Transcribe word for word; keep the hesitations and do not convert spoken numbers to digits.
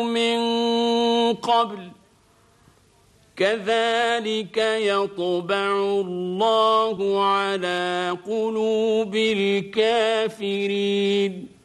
من قبل كذلك يطبع الله على قلوب الكافرين.